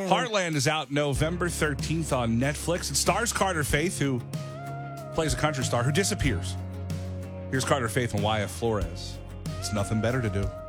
Heartland is out November 13th on Netflix. It stars Carter Faith, who plays a country star who disappears. Here's Carter Faith and YF Flores. It's nothing better to do.